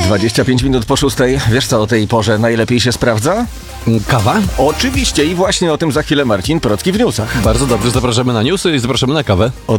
25 minut po 6. Wiesz co o tej porze najlepiej się sprawdza? Kawa? Oczywiście i właśnie o tym za chwilę Marcin Procki w newsach. Bardzo dobrze, zapraszamy na newsy i zapraszamy na kawę.